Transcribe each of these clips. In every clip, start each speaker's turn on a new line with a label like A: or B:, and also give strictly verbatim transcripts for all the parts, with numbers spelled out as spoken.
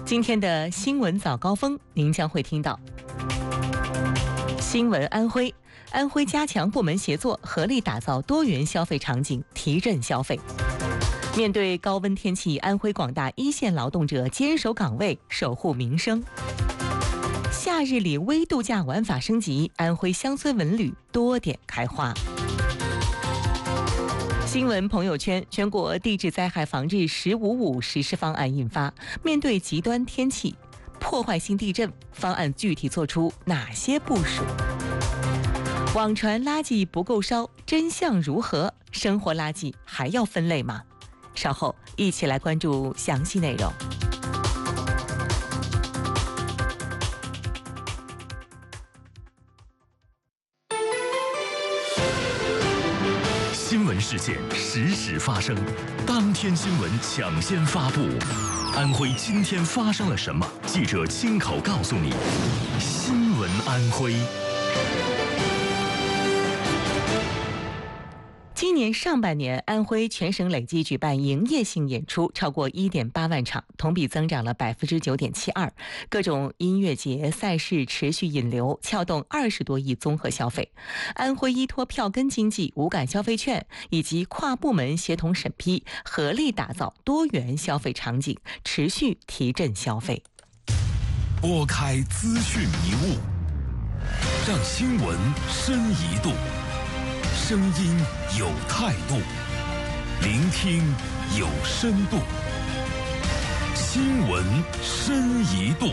A: 今天的新闻早高峰，您将会听到：新闻安徽，安徽加强部门协作，合力打造多元消费场景，提振消费。面对高温天气，安徽广大一线劳动者坚守岗位，守护民生。夏日里微度假玩法升级，安徽乡村文旅多点开花。新闻朋友圈，全国地质灾害防治“十五五”实施方案印发，面对极端天气、破坏性地震，方案具体做出哪些部署？网传垃圾不够烧，真相如何？生活垃圾还要分类吗？稍后一起来关注详细内容。
B: 新闻事件实时发生，当天新闻抢先发布。安徽今天发生了什么？记者亲口告诉你。新闻安徽。
A: 今年上半年，安徽全省累计举办营业性演出超过 一点八万场，同比增长了 百分之九点七二。各种音乐节赛事持续引流，撬动二十多亿综合消费。安徽依托票根经济、无感消费券以及跨部门协同审批，合力打造多元消费场景，持续提振消费。
B: 拨开资讯迷雾，让新闻深一度。声音有态度，聆听有深度，新闻深一度。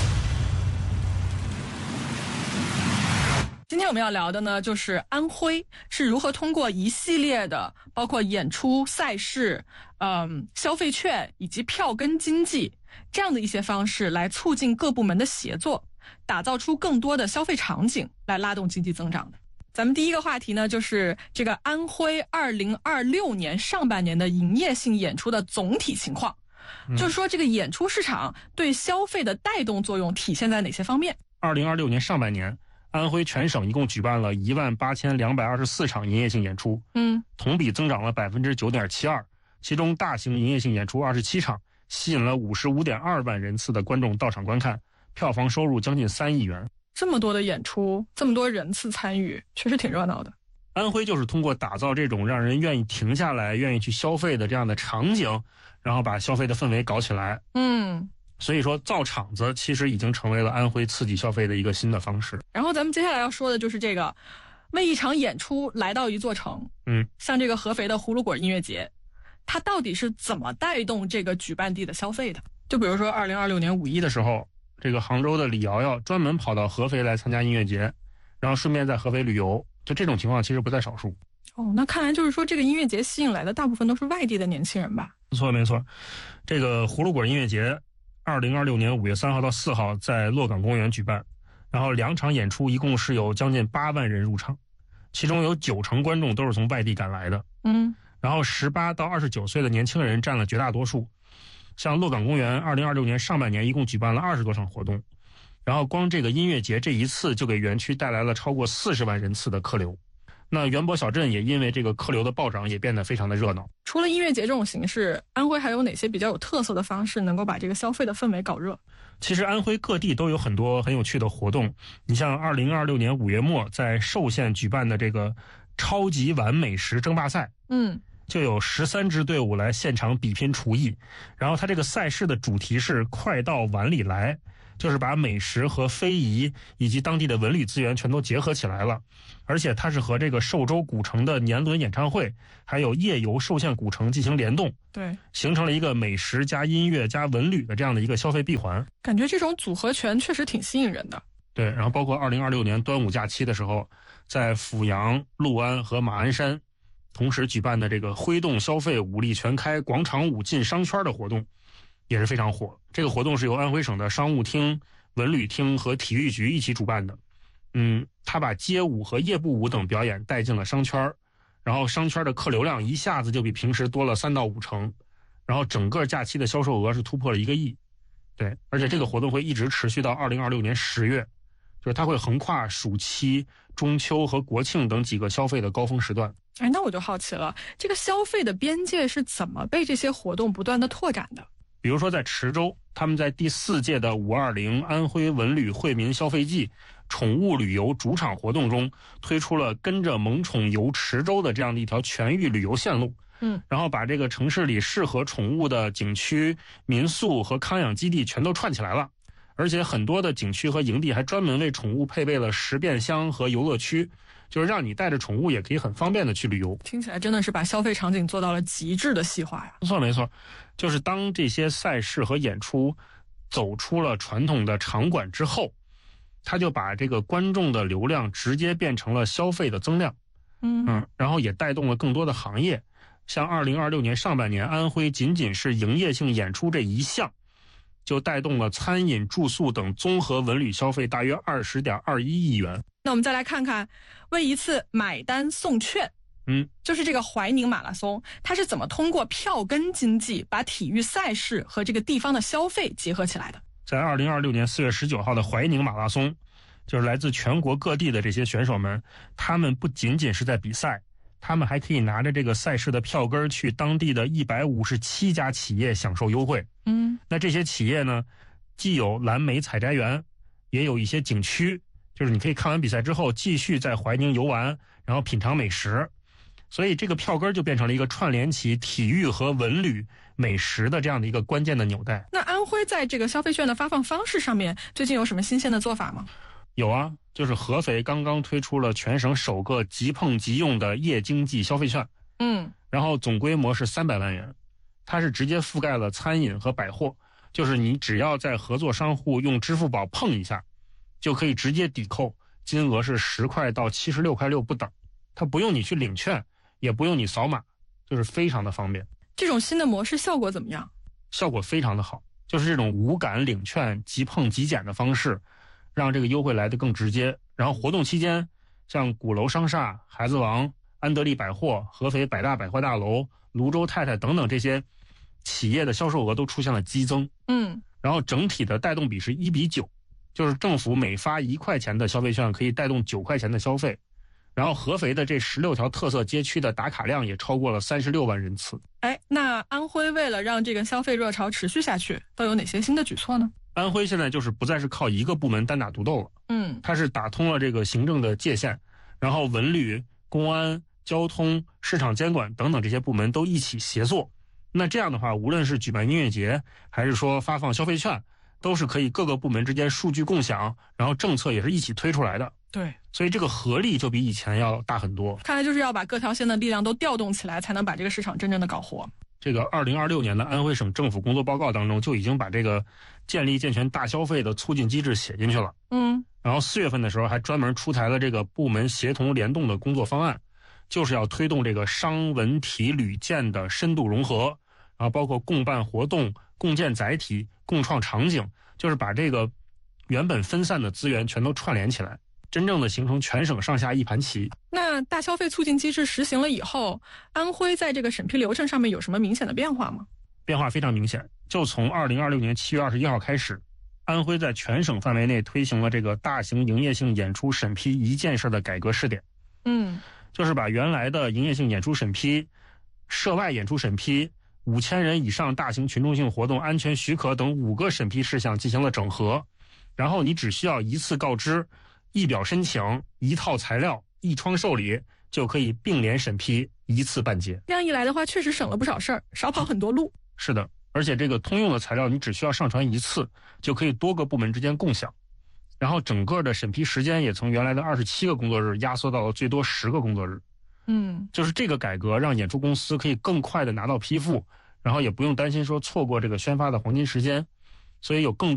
C: 今天我们要聊的呢，就是安徽是如何通过一系列的包括演出、赛事、嗯、消费券以及票根经济这样的一些方式，来促进各部门的协作，打造出更多的消费场景，来拉动经济增长的。咱们第一个话题呢，就是这个安徽二零二六年上半年的营业性演出的总体情况，嗯、就是说这个演出市场对消费的带动作用体现在哪些方面？
D: 二零二六年上半年，安徽全省一共举办了一万八千两百二十四场营业性演出，嗯，同比增长了百分之九点七二，其中大型营业性演出二十七场，吸引了五十五点二万人次的观众到场观看，票房收入将近三亿元。
C: 这么多的演出，这么多人次参与，确实挺热闹的。
D: 安徽就是通过打造这种让人愿意停下来、愿意去消费的这样的场景，然后把消费的氛围搞起来。嗯，所以说造场子其实已经成为了安徽刺激消费的一个新的方式。
C: 然后咱们接下来要说的就是这个，为一场演出来到一座城，嗯，像这个合肥的葫芦果音乐节，它到底是怎么带动这个举办地的消费的？
D: 就比如说二零二六年五一的时候，这个杭州的李瑶瑶专门跑到合肥来参加音乐节，然后顺便在合肥旅游，就这种情况其实不在少数。
C: 哦，那看来就是说这个音乐节吸引来的大部分都是外地的年轻人吧？
D: 没错没错，这个葫芦果音乐节二零二六年五月三号到四号在洛岗公园举办，然后两场演出一共是有将近八万人入场，其中有九成观众都是从外地赶来的。嗯，然后十八到二十九岁的年轻人占了绝大多数。像洛岗公园二零二六年上半年一共举办了二十多场活动，然后光这个音乐节这一次就给园区带来了超过四十万人次的客流。那园博小镇也因为这个客流的暴涨也变得非常的热闹。
C: 除了音乐节这种形式，安徽还有哪些比较有特色的方式能够把这个消费的氛围搞热？
D: 其实安徽各地都有很多很有趣的活动，你像二零二六年五月末在寿县举办的这个超级碗美食争霸赛，嗯，就有十三支队伍来现场比拼厨艺，然后它这个赛事的主题是快到碗里来，就是把美食和非遗以及当地的文旅资源全都结合起来了，而且它是和这个寿州古城的年轮演唱会还有夜游寿县古城进行联动，
C: 对，
D: 形成了一个美食加音乐加文旅的这样的一个消费闭环。
C: 感觉这种组合拳确实挺吸引人的。
D: 对，然后包括二零二六年端午假期的时候，在阜阳、六安和马鞍山同时举办的这个挥动消费武力全开广场舞进商圈的活动也是非常火。这个活动是由安徽省的商务厅、文旅厅和体育局一起主办的。嗯，他把街舞和夜步舞等表演带进了商圈，然后商圈的客流量一下子就比平时多了三到五成，然后整个假期的销售额是突破了一个亿。对，而且这个活动会一直持续到二零二六年十月，就是它会横跨暑期、中秋和国庆等几个消费的高峰时段。
C: 哎，那我就好奇了，这个消费的边界是怎么被这些活动不断的拓展的？
D: 比如说在池州，他们在第四届的五二零安徽文旅惠民消费季宠物旅游主场活动中，推出了跟着萌宠游池州的这样的一条全域旅游线路。
C: 嗯，
D: 然后把这个城市里适合宠物的景区、民宿和康养基地全都串起来了。而且很多的景区和营地还专门为宠物配备了食便箱和游乐区，就是让你带着宠物也可以很方便的去旅游。
C: 听起来真的是把消费场景做到了极致的细化呀。
D: 没错没错，就是当这些赛事和演出走出了传统的场馆之后，他就把这个观众的流量直接变成了消费的增量。
C: 嗯
D: 嗯，然后也带动了更多的行业。像二零二六年上半年，安徽仅仅是营业性演出这一项，就带动了餐饮、住宿等综合文旅消费大约二十点二一亿元。
C: 那我们再来看看，为一次买单送券，
D: 嗯，
C: 就是这个怀宁马拉松，它是怎么通过票根经济把体育赛事和这个地方的消费结合起来的？
D: 在二零二六年四月十九号的怀宁马拉松，就是来自全国各地的这些选手们，他们不仅仅是在比赛，他们还可以拿着这个赛事的票根去当地的一百五十七家企业享受优惠。
C: 嗯，
D: 那这些企业呢，既有蓝莓采摘园，也有一些景区，就是你可以看完比赛之后继续在怀宁游玩，然后品尝美食。所以这个票根就变成了一个串联起体育和文旅美食的这样的一个关键的纽带。
C: 那安徽在这个消费券的发放方式上面，最近有什么新鲜的做法吗？
D: 有啊，就是合肥刚刚推出了全省首个即碰即用的夜经济消费券，
C: 嗯，
D: 然后总规模是三百万元，它是直接覆盖了餐饮和百货，就是你只要在合作商户用支付宝碰一下，就可以直接抵扣，金额是十块到七十六块六不等，它不用你去领券，也不用你扫码，就是非常的方便。
C: 这种新的模式效果怎么样？
D: 效果非常的好，就是这种无感领券、即碰即减的方式，让这个优惠来得更直接。然后活动期间，像鼓楼商厦、孩子王、安德利百货、合肥百大百货大楼、泸州太太等等这些企业的销售额都出现了激增。
C: 嗯，
D: 然后整体的带动比是一比九，就是政府每发一块钱的消费券可以带动九块钱的消费。然后合肥的这十六条特色街区的打卡量也超过了三十六万人次。
C: 哎，那安徽为了让这个消费热潮持续下去，都有哪些新的举措呢？
D: 安徽现在就是不再是靠一个部门单打独斗了，
C: 嗯，
D: 它是打通了这个行政的界限，然后文旅、公安、交通、市场监管等等这些部门都一起协作。那这样的话，无论是举办音乐节，还是说发放消费券，都是可以各个部门之间数据共享，然后政策也是一起推出来的。
C: 对，
D: 所以这个合力就比以前要大很多。
C: 看来就是要把各条线的力量都调动起来，才能把这个市场真正的搞活。
D: 这个二零二六年的安徽省政府工作报告当中就已经把这个建立健全大消费的促进机制写进去了。
C: 嗯，
D: 然后四月份的时候还专门出台了这个部门协同联动的工作方案，就是要推动这个商文体旅建的深度融合，然后包括共办活动、共建载体、共创场景，就是把这个原本分散的资源全都串联起来，真正的形成全省上下一盘棋。
C: 那大消费促进机制实行了以后，安徽在这个审批流程上面有什么明显的变化吗？
D: 变化非常明显，就从二零二六年七月二十一号开始，安徽在全省范围内推行了这个大型营业性演出审批一件事的改革试点。
C: 嗯，
D: 就是把原来的营业性演出审批、涉外演出审批、五千人以上大型群众性活动安全许可等五个审批事项进行了整合，然后你只需要一次告知、一表申请、一套材料、一窗受理，就可以并联审批，一次办结。
C: 这样一来的话，确实省了不少事儿，少跑很多路。
D: 是的，而且这个通用的材料你只需要上传一次，就可以多个部门之间共享。然后整个的审批时间也从原来的二十七个工作日压缩到了最多十个工作日。
C: 嗯，
D: 就是这个改革让演出公司可以更快的拿到批复，然后也不用担心说错过这个宣发的黄金时间，所以有更